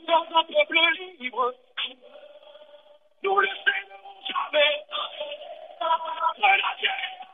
dans un peuple libre. Nous le céderons jamais. La guerre.